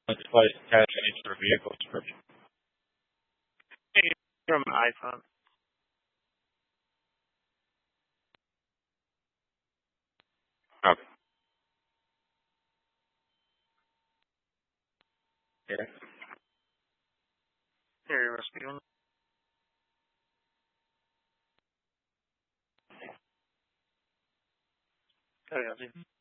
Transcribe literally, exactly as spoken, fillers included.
device attached to any sort of vehicle description. From iPhone. Okay. Yeah. Here, you must be on. Oh, yeah.